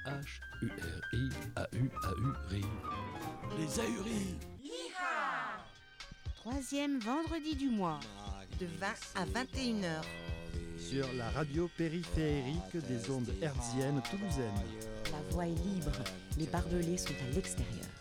A-H-U-R-I-A-U-A-U-RI. Les ahuris. Troisième vendredi du mois, de 20 à 21h. Sur la radio périphérique des ondes hertziennes toulousaines. La voie est libre, les barbelés sont à l'extérieur.